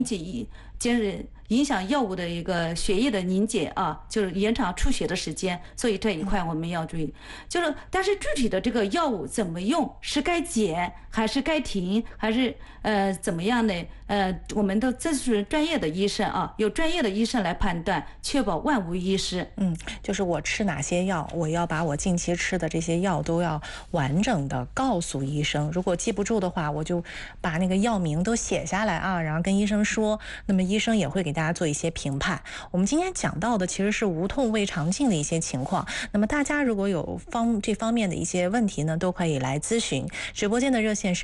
解就是影响药物的一个血液的凝结啊，就是延长出血的时间，所以这一块我们要注意。就是但是具体的这个药物怎么用，是该减还是该停，还是怎么样呢？我们都这是专业的医生啊，有专业的医生来判断，确保万无一失。 就是我吃哪些药，我要把我近期吃的这些药都要完整的告诉医生。如果记不住的话，我就把那个药名都写下来啊，然后跟医生说，那么医生也会给大家做一些评判。我们今天讲到的其实是无痛胃肠镜的一些情况，那么大家如果有这方面的一些问题呢，都可以来咨询。直播间的热线是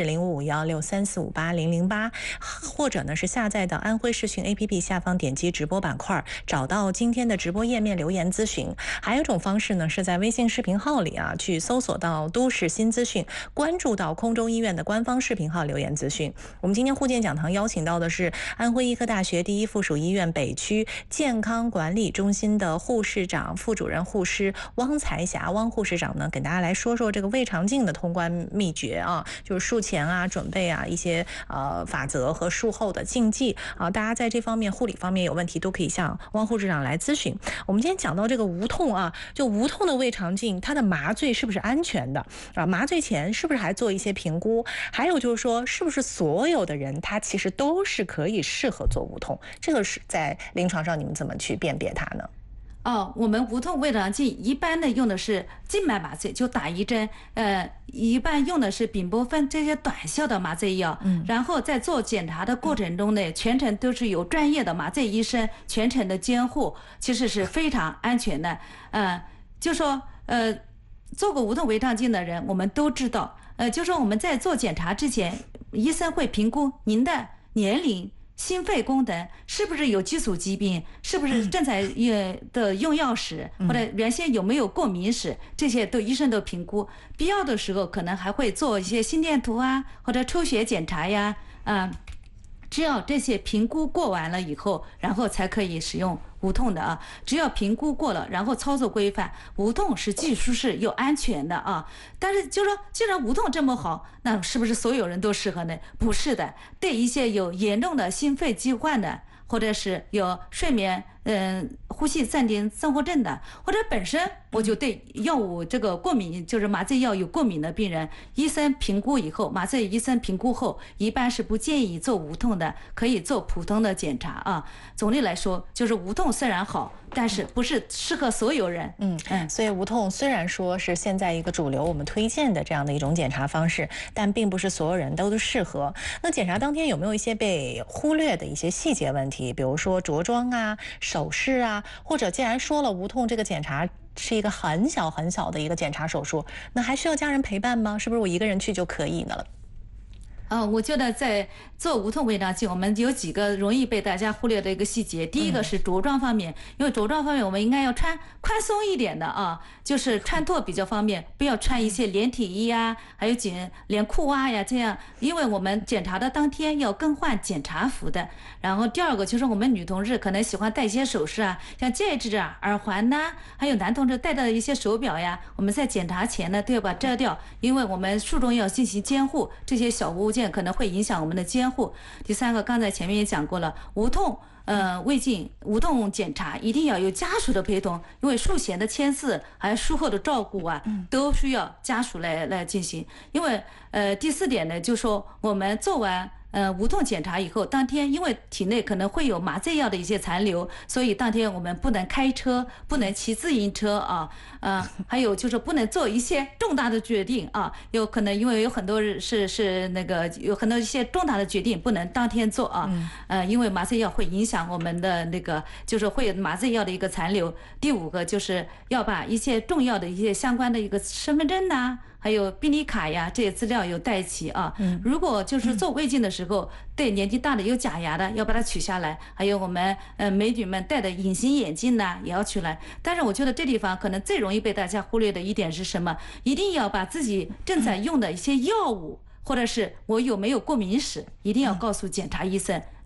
055163458008，或者呢是下载到安徽视讯 APP 下方点击直播板块，找到今天的直播页面留言咨询。还有一种方式呢，是在微信视频号里啊，去搜索到都市新资讯，关注到空中医院的官方视频号留言咨询。我们今天护健讲堂邀请到的是安徽医科大学第一附属医院北区健康管理中心的护士长、副主任护师汪才霞，汪护士长呢，给大家来说说这个胃肠镜的通关秘诀啊，就是术前啊、准备啊一些法则和术后的禁忌啊，大家在这方面护理方面有问题都可以向汪护士长来咨询。我们今天讲到这个无痛啊，就无痛的胃肠镜，它的麻醉是不是安全的啊？麻醉前是不是还做一些评估？还有就是说，是不是所有的人他其实都是可以适合做无痛？这个是在临床上你们怎么去辨别它呢？ 我们无痛胃肠镜一般的用的是静脉麻醉，就打一针，一般用的是丙泊酚这些短效的麻醉药，然后在做检查的过程中呢，全程都是有专业的麻醉医生全程的监护，其实是非常安全的。就说做过无痛胃肠镜的人，我们都知道，就说我们在做检查之前，医生会评估您的年龄、心肺功能是不是有基础疾病，是不是正在用药史，或者原先有没有过敏史，这些医生都评估。必要的时候可能还会做一些心电图啊，或者抽血检查呀，只要这些评估过完了以后，然后才可以使用无痛的啊。只要评估过了，然后操作规范，无痛是既舒适又安全的啊。但是就说，既然无痛这么好，那是不是所有人都适合呢？不是的，对一些有严重的心肺疾患的，或者是有睡眠呼吸暂停综合症的，或者本身我就对药物这个过敏，就是麻醉药有过敏的病人，医生评估以后，麻醉医生评估后，一般是不建议做无痛的，可以做普通的检查啊。总的来说，就是无痛虽然好，但是不是适合所有人。 所以无痛虽然说是现在一个主流我们推荐的这样的一种检查方式，但并不是所有人都适合。那检查当天有没有一些被忽略的一些细节问题，比如说着装啊、手势啊，或者既然说了无痛这个检查是一个很小很小的一个检查手术，那还需要家人陪伴吗？是不是我一个人去就可以呢？ 我觉得在做无痛胃肠镜，我们有几个容易被大家忽略的一个细节。第一个是着装方面，因为着装方面我们应该要穿宽松一点的啊，就是穿脱比较方便，不要穿一些连体衣啊，还有连裤袜呀这样，因为我们检查的当天要更换检查服的。然后第二个就是我们女同志可能喜欢戴一些首饰啊，像戒指啊、耳环呐，还有男同志戴的一些手表呀，我们在检查前呢都要把它摘掉，因为我们术中要进行监护，这些小物件可能会影响我们的监护。第三个，刚才前面也讲过了，无痛胃镜无痛检查一定要有家属的陪同，因为术前的签字还有术后的照顾啊，都需要家属来进行。因为第四点呢，就是说我们做完无痛检查以后，当天因为体内可能会有麻醉药的一些残留，所以当天我们不能开车，不能骑自行车啊，还有就是不能做一些重大的决定啊，有可能因为有很多是那个有很多一些重大的决定不能当天做啊，因为麻醉药会影响我们的那个，就是会有麻醉药的一个残留。第五个就是要把一些重要的一些相关的一个身份证呐，还有病历卡呀，这些资料有带齐啊。如果就是做胃镜的时候，对年纪大的有假牙的，要把它取下来。还有我们美女们戴的隐形眼镜呢，也要取来。但是我觉得这地方可能最容易被大家忽略的一点是什么？一定要把自己正在用的一些药物，或者是我有没有过敏史，一定要告诉检查医生。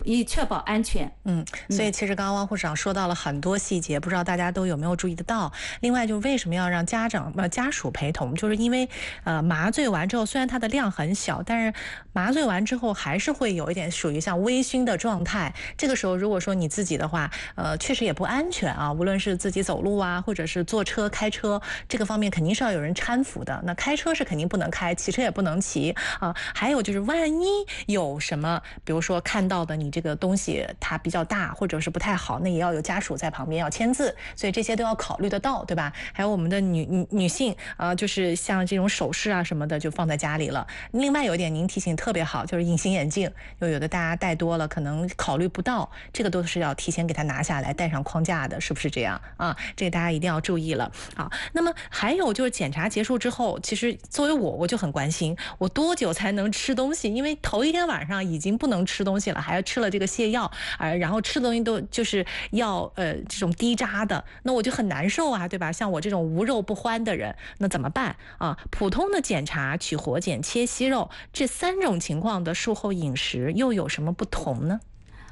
以确保安全。 所以其实刚刚汪护士长说到了很多细节，不知道大家都有没有注意得到。另外，就是为什么要让家属陪同，就是因为麻醉完之后，虽然它的量很小，但是麻醉完之后还是会有一点属于像微醺的状态。这个时候，如果说你自己的话，确实也不安全啊。无论是自己走路啊，或者是坐车、开车，这个方面肯定是要有人搀扶的。那开车是肯定不能开，骑车也不能骑啊。还有就是，万一有什么，比如说看到的你这个东西它比较大，或者是不太好，那也要有家属在旁边要签字，所以这些都要考虑得到，对吧？还有我们的女性就是像这种首饰啊什么的就放在家里了。另外有一点您提醒特别好，就是隐形眼镜，有的大家戴多了可能考虑不到，这个都是要提前给它拿下来，戴上框架的，是不是这样啊？这个大家一定要注意了。好，那么还有就是检查结束之后，其实作为我就很关心，我多久才能吃东西？因为头一天晚上已经不能吃东西了，还要吃了这个泻药，然后吃的东西都就是要这种低渣的，那我就很难受啊，对吧？像我这种无肉不欢的人，那怎么办啊？普通的检查、取活检、切息肉这3种情况的术后饮食又有什么不同呢？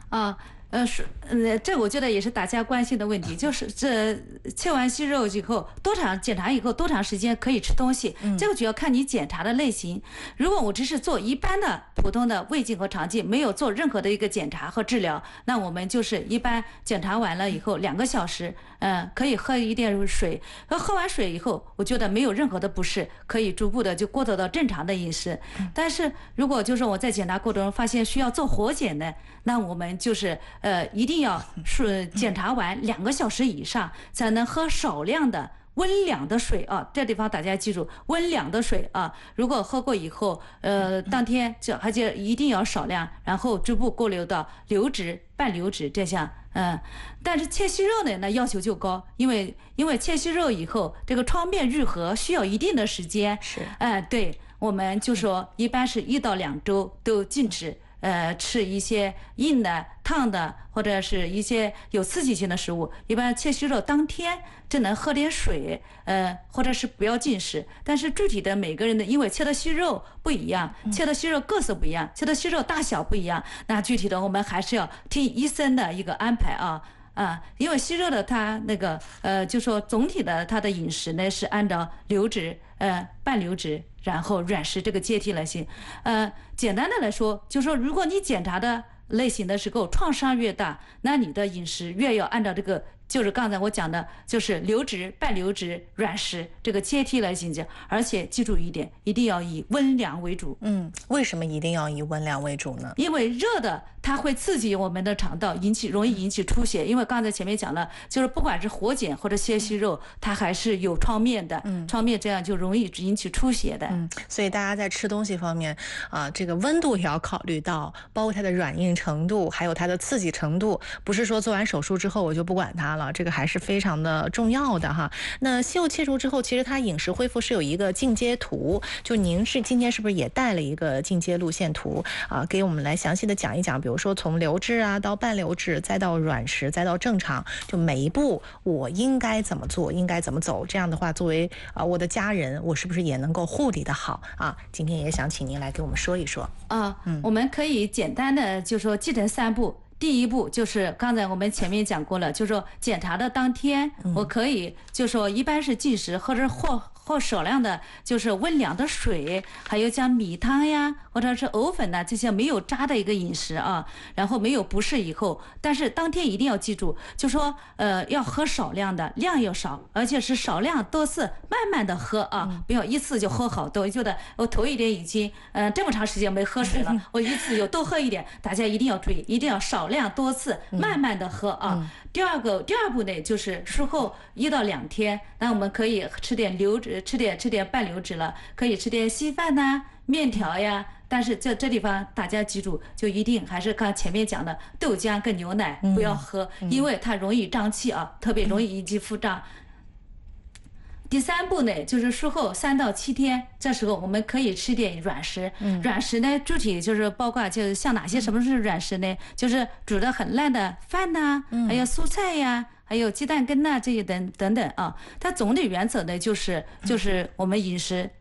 这我觉得也是大家关心的问题，就是这切完息肉以后检查以后多长时间可以吃东西，这个主要看你检查的类型。如果我只是做一般的普通的胃镜和肠镜，没有做任何的一个检查和治疗，那我们就是一般检查完了以后2个小时，可以喝一点水，喝完水以后，我觉得没有任何的不适，可以逐步的就过渡到正常的饮食。但是如果就是我在检查过程中发现需要做活检呢，那我们就是一定要检查完2个小时以上，才能喝少量的温凉的水啊，这地方大家记住，温凉的水啊。如果喝过以后，当天而且一定要少量，然后逐步过流到流质、半流质这项。但是切息肉呢，那要求就高，因为切息肉以后，这个创面愈合需要一定的时间。 是， 对，我们就说一般是1到2周都禁止。吃一些硬的、烫的，或者是一些有刺激性的食物。一般切息肉当天只能喝点水，或者是不要进食。但是具体的每个人的，因为切的息肉不一样，切的息肉个色不一样，切的息肉大小不一样，那具体的我们还是要听医生的一个安排啊。因为息肉的它那个就说总体的它的饮食呢是按照流质、半流质，然后软食这个阶梯来行。简单的来说，就说如果你检查的类型的时候创伤越大，那你的饮食越要按照这个。就是刚才我讲的，就是流质、半流质、软食这个阶梯来进行，而且记住一点，一定要以温凉为主。 为什么一定要以温凉为主呢？ 因为热的它会刺激我们的肠道，容易引起出血。因为刚才前面讲了，就是不管是活检或者切息肉，它还是有创面的，创面这样就容易引起出血的。 所以大家在吃东西方面这个温度也要考虑到，包括它的软硬程度，还有它的刺激程度，不是说做完手术之后我就不管它了。这个还是非常的重要的哈。那息肉切除之后，其实它饮食恢复是有一个进阶图，就您今天是不是也带了一个进阶路线图给我们来详细的讲一讲，比如说从流质到半流质，再到软食，再到正常，就每一步我应该怎么做，应该怎么走，这样的话作为我的家人，我是不是也能够护理的好啊？今天也想请您来给我们说一说我们可以简单的就说记成3步。第一步就是刚才我们前面讲过了，就是说检查的当天，我可以就说一般是进食或少量的，就是温凉的水，还有像米汤呀，或者是藕粉呐，这些没有渣的一个饮食啊，然后没有不适以后，但是当天一定要记住，就说要喝少量的，量要少，而且是少量多次，慢慢的喝啊，不要一次就喝好多。觉得我头一天已经这么长时间没喝水了，我一次就多喝一点，大家一定要注意，一定要少量多次，慢慢的喝啊。第二步呢，就是术后1到2天，那我们可以吃点流质，吃点半流质了，可以吃点稀饭呐、面条呀。但是这地方大家记住，就一定还是刚前面讲的豆浆跟牛奶不要喝，因为它容易胀气啊，特别容易引起腹胀。第3步呢，就是术后3到7天，这时候我们可以吃点软食。软食呢，具体就是包括就是像哪些，什么是软食呢？就是煮得很烂的饭呐，还有蔬菜呀，还有鸡蛋羹呐，这些等等啊。它总体原则呢，就是我们饮食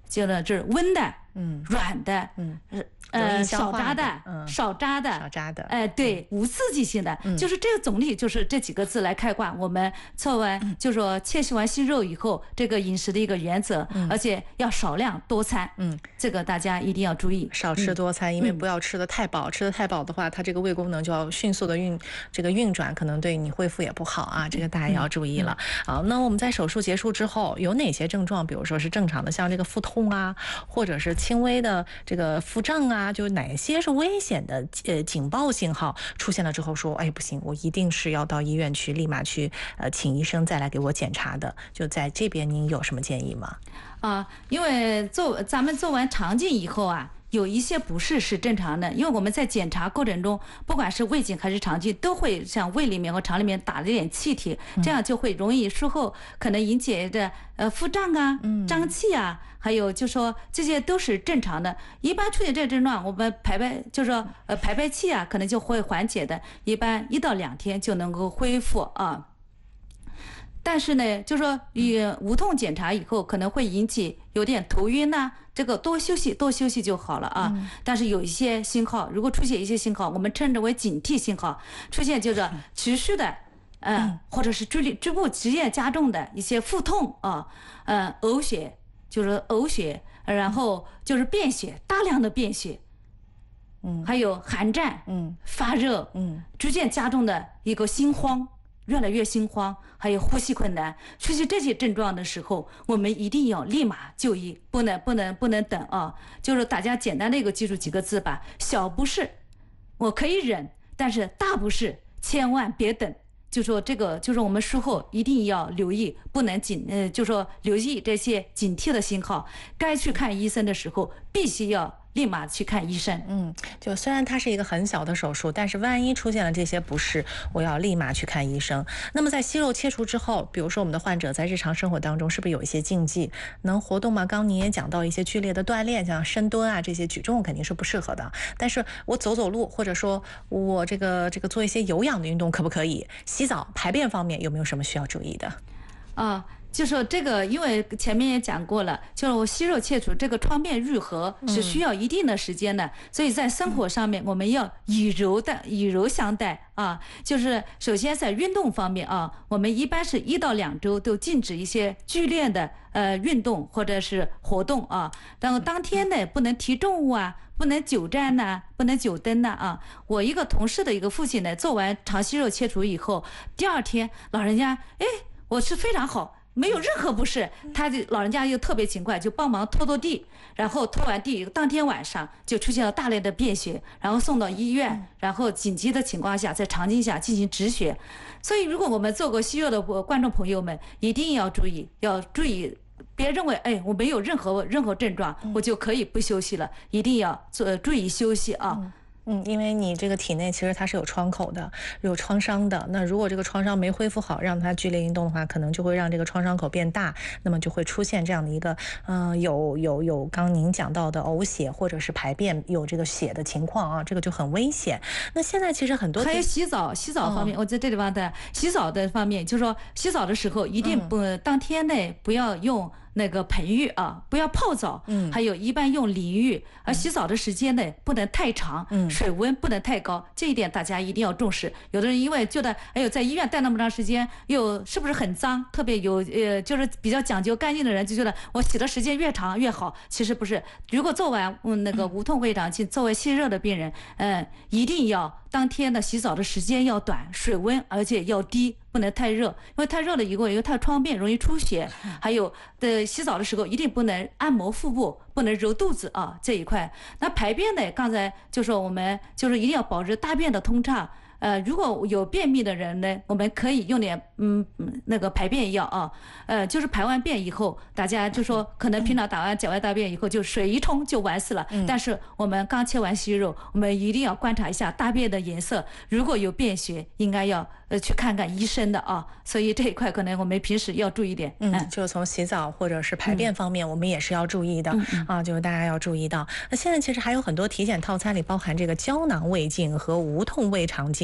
就是温的，软的，少渣的，少渣的，对，无刺激性的，就是这个总体就是这几个字来概括我们做完就说切细完细肉以后这个饮食的一个原则，而且要少量多餐，这个大家一定要注意， 少吃多餐，因为不要吃得太饱，吃得太饱的话，它这个胃功能就要迅速的运转，可能对你恢复也不好啊，这个大家也要注意了。好，那我们在手术结束之后有哪些症状？比如说是正常的，像这个腹痛啊，或者是轻微的这个腹胀啊，就哪些是危险的警报信号出现了之后说，哎不行，我一定是要到医院去，立马去请医生再来给我检查的。就在这边您有什么建议吗？ 因为咱们做完肠镜以后啊，有一些不适是正常的，因为我们在检查过程中，不管是胃镜还是肠镜，都会像胃里面和肠里面打了一点气体，这样就会容易术后可能引起的腹胀啊、胀气啊，还有就说这些都是正常的。一般出现这个症状，我们排排气啊，可能就会缓解的，一般1到2天就能够恢复啊。但是呢，就说无痛检查以后可能会引起有点头晕呐，这个多休息就好了啊。但是有一些信号，如果出现一些信号，我们称之为警惕信号，出现就是持续的，或者是局部直接加重的一些腹痛啊，呕血，就是呕血，然后就是便血，大量的便血，还有寒战，发热，逐渐加重的一个心慌。越来越心慌，还有呼吸困难，出现这些症状的时候，我们一定要立马就医，不能等啊！就是大家简单的一个记住几个字吧：小不适我可以忍，但是大不适千万别等。就说这个，就是我们术后一定要留意，不能就说留意这些警惕的信号，该去看医生的时候，必须要立马去看医生。 就虽然它是一个很小的手术，但是万一出现了这些不适，我要立马去看医生。那么在息肉切除之后，比如说我们的患者在日常生活当中是不是有一些禁忌？能活动吗？刚您也讲到一些剧烈的锻炼，像深蹲啊，这些举重肯定是不适合的。但是我走走路，或者说我这个做一些有氧的运动可不可以？洗澡、排便方面有没有什么需要注意的？ 就说这个，因为前面也讲过了，就是息肉切除这个创面愈合是需要一定的时间的，所以在生活上面我们要以柔相待啊。就是首先在运动方面啊，我们一般是1到2周都禁止一些剧烈的运动或者是活动啊。然后当天呢不能提重物啊，不能久站呐，不能久蹲呐啊。我一个同事的一个父亲呢，做完肠息肉切除以后，第2天老人家我是非常好。没有任何不适，他的老人家又特别勤快，就帮忙拖地，然后拖完地，当天晚上就出现了大量的便血，然后送到医院，然后紧急的情况下在肠镜下进行止血。所以，如果我们做过息肉的观众朋友们，一定要注意，别认为我没有任何症状，我就可以不休息了，一定要注意休息啊。 因为你这个体内其实它是有窗口的，有创伤的。那如果这个创伤没恢复好，让它剧烈运动的话，可能就会让这个创伤口变大，那么就会出现这样的一个有刚您讲到的呕血或者是排便有这个血的情况啊，这个就很危险。那现在其实很多还有洗澡方面，我在这地方的洗澡的方面，就是说洗澡的时候一定当天内不要用那个盆浴啊，不要泡澡，还有一般用淋浴，而洗澡的时间呢不能太长，水温不能太高，这一点大家一定要重视。有的人因为觉得在医院待那么长时间，又是不是很脏，特别有就是比较讲究干净的人就觉得我洗的时间越长越好，其实不是。如果做完那个无痛胃肠镜，作为息热的病人，一定要当天的洗澡的时间要短，水温而且要低，不能太热，因为太热了以后，因为它创面容易出血。还有洗澡的时候一定不能按摩腹部，不能揉肚子啊这一块。那排便呢，刚才就说我们就是一定要保持大便的通畅。如果有便秘的人呢，我们可以用点那个排便药啊，就是排完便以后，大家就说可能平常打完脚外大便以后就水一冲就完事了，但是我们刚切完息肉，我们一定要观察一下大便的颜色，如果有便血，应该要去看看医生的啊。所以这一块可能我们平时要注意点。 就是从洗澡或者是排便方面，我们也是要注意的啊，就是大家要注意到。那现在其实还有很多体检套餐里包含这个胶囊胃镜和无痛胃肠镜。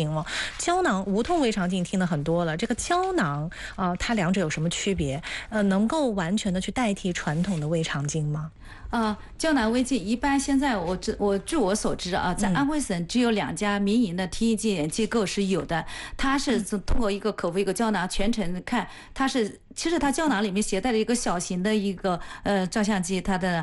镜了。胶囊、无痛胃肠镜听了很多了，这个胶囊它两者有什么区别？能够完全的去代替传统的胃肠镜吗？ 胶囊胃镜一般现在据我所知啊，在安徽省只有2家民营的体检机构是有的，它是通过一个口服一个胶囊全程看，其实它胶囊里面携带了一个小型的一个照相机，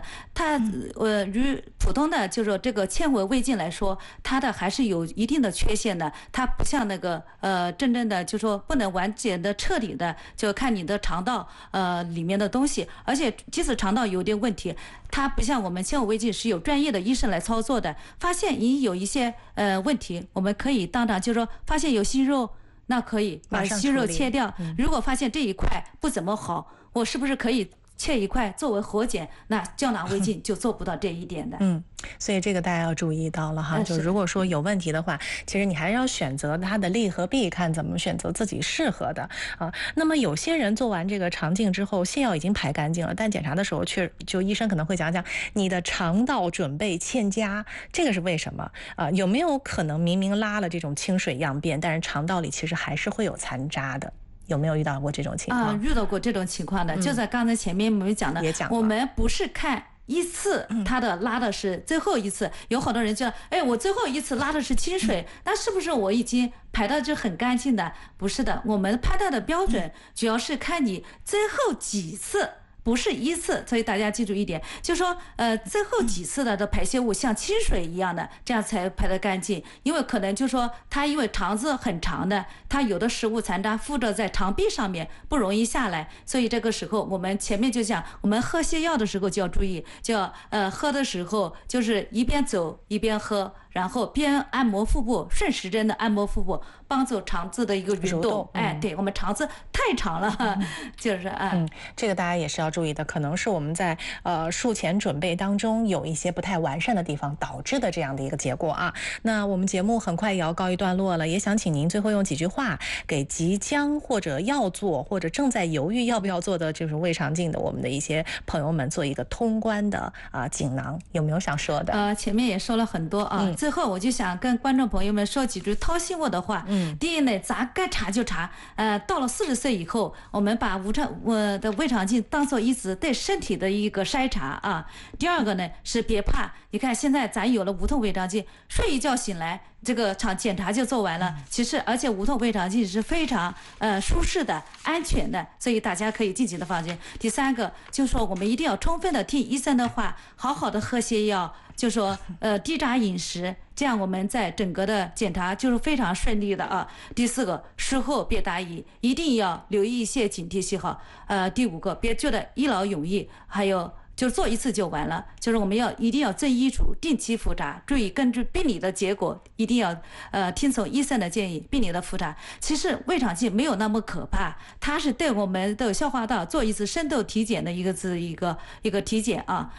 与普通的就是说这个纤维胃镜来说，它的还是有一定的缺陷的，它不像那个真正的就说不能完全的彻底的就看你的肠道里面的东西，而且即使肠道有点问题，它不像我们纤维胃镜是有专业的医生来操作的，发现你有一些问题，我们可以当场就说发现有息肉。那可以把息肉切掉。如果发现这一块不怎么好，我是不是可以切一块作为活检？那胶囊胃镜就做不到这一点的。 所以这个大家要注意到了哈。就如果说有问题的话，其实你还是要选择它的利和弊，看怎么选择自己适合的啊。那么有些人做完这个肠镜之后，泻药已经排干净了，但检查的时候就医生可能会讲你的肠道准备欠佳，这个是为什么啊？有没有可能明明拉了这种清水样便，但是肠道里其实还是会有残渣的？有没有遇到过这种情况？ 遇到过这种情况的，就在刚才前面我们讲的，我们不是看一次他的拉的是最后一次，有好多人就我最后一次拉的是清水，那是不是我已经排的就很干净的？不是的，我们判断的标准主要是看你最后几次。不是一次，所以大家记住一点，就是说，最后几次的排泄物像清水一样的，这样才排得干净。因为可能就是说，它因为肠子很长的，它有的食物残渣附着在肠壁上面，不容易下来，所以这个时候我们前面就讲，我们喝泻药的时候就要注意，就要喝的时候就是一边走一边喝。然后边按摩腹部，顺时针的按摩腹部，帮助肠子的一个蠕动。对，我们肠子太长了，就是这个大家也是要注意的，可能是我们在术前准备当中有一些不太完善的地方导致的这样的一个结果啊。那我们节目很快也要告一段落了，也想请您最后用几句话给即将或者要做或者正在犹豫要不要做的就是胃肠镜的我们的一些朋友们做一个通关的锦囊，有没有想说的？ 前面也说了很多啊。最后我就想跟观众朋友们说几句掏心窝的话。第一呢，咱该查就查。到了40岁以后，我们把我的胃肠镜当做一次对身体的一个筛查啊。第二个呢是别怕，你看现在咱有了无痛胃肠镜，睡一觉醒来。这个检查就做完了，其实而且无痛胃肠镜是非常舒适的、安全的，所以大家可以尽情的放心。第三个就是说，我们一定要充分的听医生的话，好好的喝泻药，就说低渣饮食，这样我们在整个的检查就是非常顺利的啊。第四个，术后别大意，一定要留意一些警惕信号。第五个，别觉得一劳永逸，还有。就是做一次就完了，就是我们一定要遵医嘱，定期复查，注意根据病理的结果，一定要听从医生的建议，病理的复查。其实胃肠镜没有那么可怕，它是对我们的消化道做一次深度体检的一个体检啊，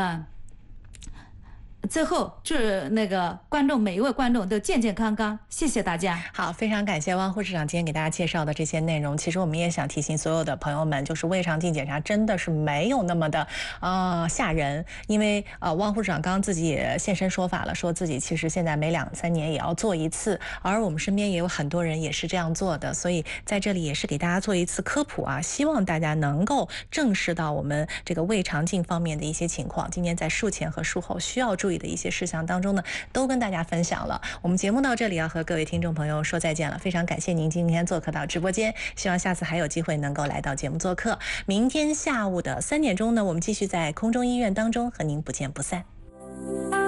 最后祝那个每一位观众都健健康康，谢谢大家。 好，非常感谢汪护士长今天给大家介绍的这些内容。其实我们也想提醒所有的朋友们，就是胃肠镜检查真的是没有那么的吓人，因为汪护士长刚刚自己也现身说法了，说自己其实现在每2、3年也要做一次，而我们身边也有很多人也是这样做的，所以在这里也是给大家做一次科普啊，希望大家能够正视到我们这个胃肠镜方面的一些情况。今天在术前和术后需要注意的一些事项当中呢，都跟大家分享了。我们节目到这里要和各位听众朋友说再见了，非常感谢您今天做客到直播间，希望下次还有机会能够来到节目做客。明天下午的3点钟呢，我们继续在空中医院当中和您不见不散。